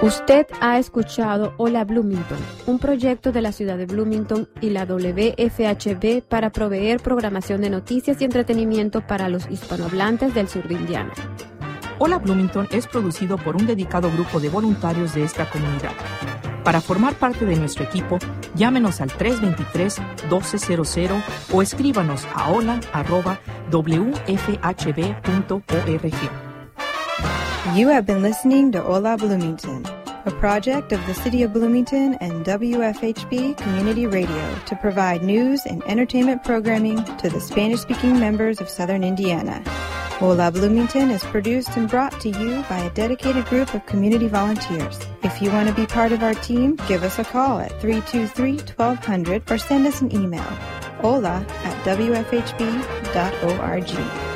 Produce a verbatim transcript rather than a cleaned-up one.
Usted ha escuchado Hola Bloomington, un proyecto de la ciudad de Bloomington y la W F H B para proveer programación de noticias y entretenimiento para los hispanohablantes del sur de Indiana. Hola Bloomington es producido por un dedicado grupo de voluntarios de esta comunidad. Para formar parte de nuestro equipo, llámenos al tres dos tres, uno dos cero cero o escríbanos a hola arroba w f h b punto org. You have been listening to Hola Bloomington, a project of the City of Bloomington and W F H B Community Radio to provide news and entertainment programming to the Spanish-speaking members of Southern Indiana. Hola Bloomington is produced and brought to you by a dedicated group of community volunteers. If you want to be part of our team, give us a call at three two three, one two zero zero or send us an email, hola at w f h b dot org.